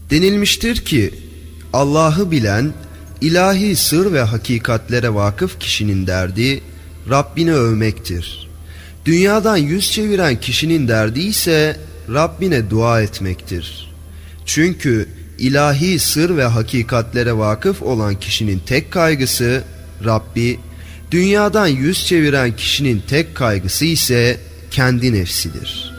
Denilmiştir ki Allah'ı bilen, ilahi sır ve hakikatlere vakıf kişinin derdi Rabbini övmektir. Dünyadan yüz çeviren kişinin derdi ise Rabbine dua etmektir. Çünkü ilahi sır ve hakikatlere vakıf olan kişinin tek kaygısı Rabbi, dünyadan yüz çeviren kişinin tek kaygısı ise kendi nefsidir.